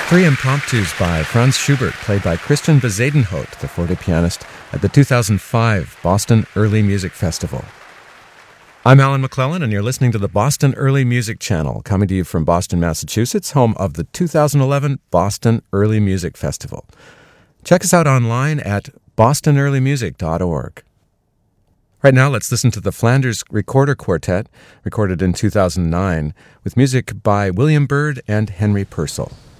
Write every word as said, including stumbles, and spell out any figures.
Three Impromptus by Franz Schubert, played by Christian Bezuidenhout, the forte pianist, at the two thousand five Boston Early Music Festival. I'm Alan McClellan, and you're listening to the Boston Early Music Channel, coming to you from Boston, Massachusetts, home of the two thousand eleven Boston Early Music Festival. Check us out online at boston early music dot org. Right now, let's listen to the Flanders Recorder Quartet, recorded in two thousand nine, with music by William Byrd and Henry Purcell.